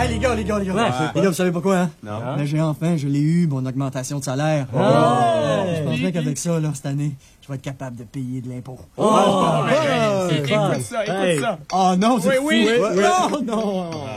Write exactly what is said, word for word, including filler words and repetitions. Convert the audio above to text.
Hey, les gars, les gars, les gars. Ouais, les gars, vous savez pourquoi, hein? Non. Mais j'ai enfin, je l'ai eu, mon augmentation de salaire. Oh. Je pense bien qu'avec ça, là, cette année, je vais être capable de payer de l'impôt. Oh, Ouais, c'est écoute fun. ça, écoute Hey. ça. Oh non, c'est Oui, fou. oui. Non, non.